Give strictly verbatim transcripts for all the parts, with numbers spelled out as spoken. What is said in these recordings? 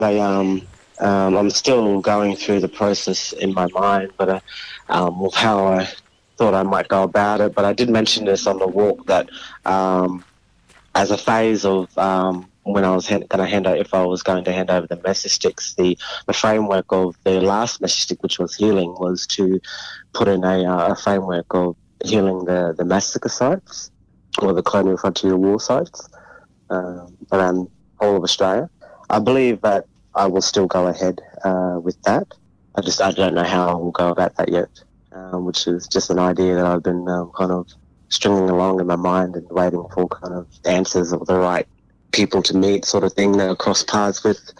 I um, um, I'm still going through the process in my mind, but uh, um, of how I thought I might go about it. But I did mention this on the walk that um, as a phase of um, when I was going to hand over, if I was going to hand over the message sticks, the, the framework of the last message stick, which was healing, was to put in a, uh, a framework of healing the, the massacre sites or the colonial frontier war sites um, around all of Australia. I believe that I will still go ahead uh, with that. I just I don't know how I will go about that yet, um, which is just an idea that I've been um, kind of stringing along in my mind and waiting for kind of answers of the right people to meet, sort of thing, that I cross paths with.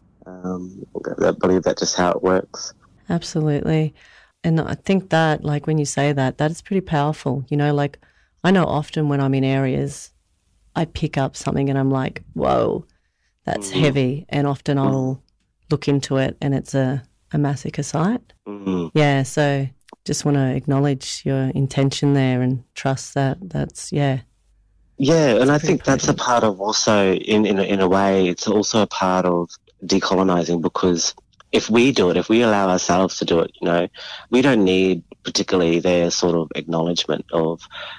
Um, I believe that's just how it works. Absolutely. And I think that, like, when you say that, that is pretty powerful. You know, like, I know often when I'm in areas, I pick up something and I'm like, whoa, that's mm-hmm. heavy. And often mm-hmm. I'll look into it and it's a, a massacre site. Mm-hmm. Yeah, so just want to acknowledge your intention there and trust that that's, yeah. Yeah, and I think that's a part of also, in, in, a, in a way, it's also a part of decolonising, because if we do it, if we allow ourselves to do it, you know, we don't need particularly their sort of acknowledgement of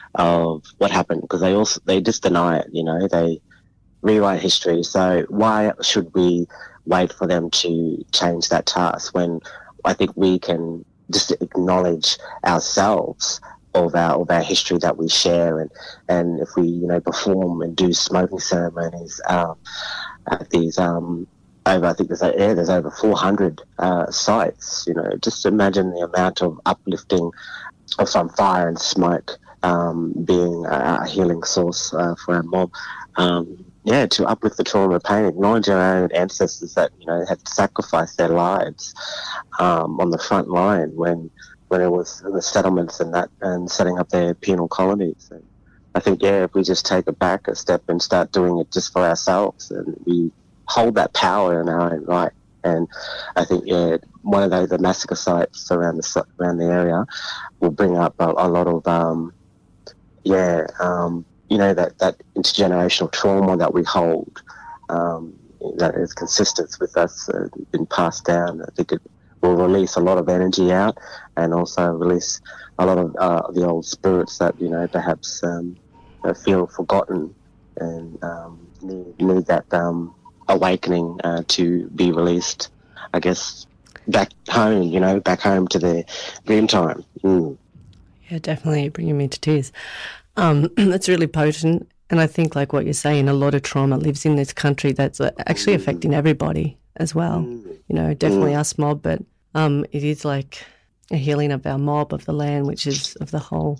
of what happened, because they also, they just deny it, you know, they rewrite history. So why should we wait for them to change that task when I think we can just acknowledge ourselves of our of our history that we share, and and if we, you know, perform and do smoking ceremonies um, at these um, over I think there's yeah, there's over four hundred uh, sites. You know, just imagine the amount of uplifting of some fire and smoke um, being a, a healing source uh, for our mob. Um, yeah, to uplift the trauma and pain, acknowledge our own ancestors that, you know, had sacrificed their lives um, on the front line when. when it was the settlements and that, and setting up their penal colonies. And I think, yeah, if we just take it back a step and start doing it just for ourselves, and we hold that power in our own right. And I think, yeah, one of the, the massacre sites around the around the area will bring up a, a lot of, um, yeah, um, you know, that, that intergenerational trauma that we hold, um, that is consistent with us, uh, been passed down. I think it will release a lot of energy out, and also release a lot of uh, the old spirits that, you know, perhaps um, feel forgotten and um, need, need that um, awakening uh, to be released, I guess, back home, you know, back home to their dream time. Mm. Yeah, definitely bringing me to tears. Um, that's really potent, and I think, like what you're saying, a lot of trauma lives in this country that's actually affecting everybody as well. Mm. You know, definitely mm. us mob, but um, it is like a healing of our mob, of the land, which is of the whole,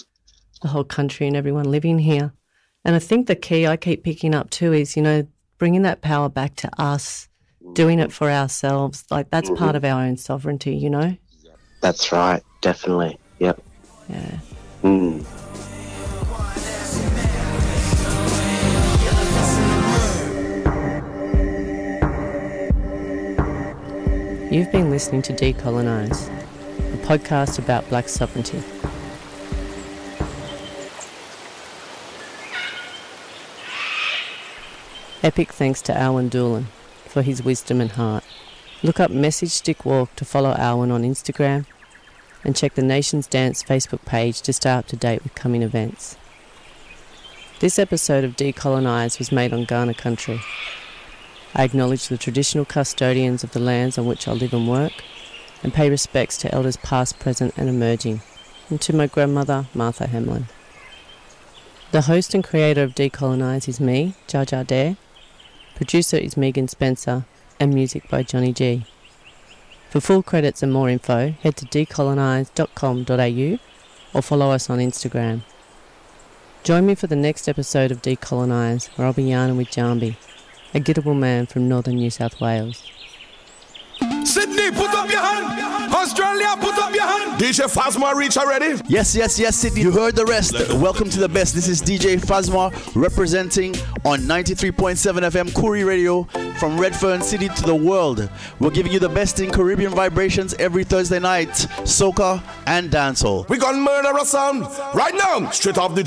the whole country and everyone living here. And I think the key I keep picking up too is, you know, bringing that power back to us, doing it for ourselves. Like, that's mm-hmm. part of our own sovereignty, you know? That's right, definitely. Yep. Yeah. Mm. You've been listening to Decolonise, a podcast about black sovereignty. Epic thanks to Alwyn Doolan for his wisdom and heart. Look up Message Stick Walk to follow Alwyn on Instagram, and check the Nations Dance Facebook page to stay up to date with coming events. This episode of Decolonise was made on Kaurna country. I acknowledge the traditional custodians of the lands on which I live and work, and pay respects to elders past, present and emerging, and to my grandmother, Martha Hamlin. The host and creator of Decolonise is me, Jar Jar Dare. Producer is Megan Spencer, and music by Johnny G. For full credits and more info, head to decolonise dot com dot a u or follow us on Instagram. Join me for the next episode of Decolonise, where I'll be yarning with Jambi, a Gidable man from northern New South Wales. Sydney, put up your hand. Australia, put up your hand. D J Fazma reach already? Yes, yes, yes, Sydney. You heard the rest. Welcome to the best. This is D J Fazma representing on ninety-three point seven F M Koori Radio from Redfern City to the world. We're giving you the best in Caribbean vibrations every Thursday night, soca and dancehall. We gonna murder a sound right now, straight off the